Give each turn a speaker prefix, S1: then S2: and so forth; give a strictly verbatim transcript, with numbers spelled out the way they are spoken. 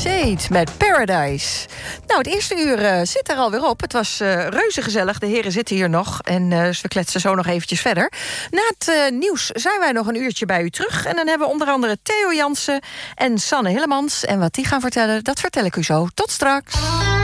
S1: Shade met Paradise. Nou, het eerste uur uh, zit er alweer op. Het was uh, reuze gezellig. De heren zitten hier nog. En uh, dus we kletsen zo nog eventjes verder. Na het uh, nieuws zijn wij nog een uurtje bij u terug. En dan hebben we onder andere Theo Jansen en Sanne Hillemans. En wat die gaan vertellen, dat vertel ik u zo. Tot straks.